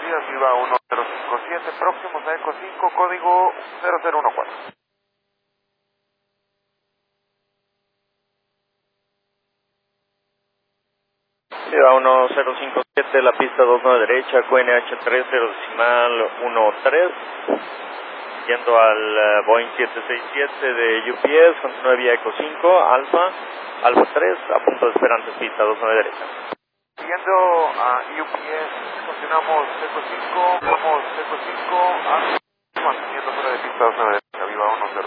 salida, Viva 1057, próximos a Eco 5, código 0014. Viva 1057, la pista 29 derecha, QNH 30.13, yendo al Boeing 767 de UPS, continúa vía Eco 5, Alfa 3, a punto de esperar antes pista 29 derecha. Siguiendo a UPS, continuamos Eco 5, vamos Eco 5, manteniendo fuera de pista 29 derecha, Viva 10.